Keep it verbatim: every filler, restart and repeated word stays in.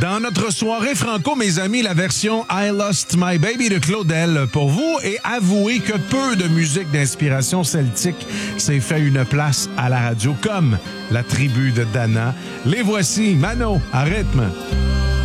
Dans notre soirée franco, mes amis, la version I Lost My Baby de Claudel pour vous. Et avouez que peu de musique d'inspiration celtique s'est fait une place à la radio, comme la tribu de Dana. Les voici, Mano, à rythme.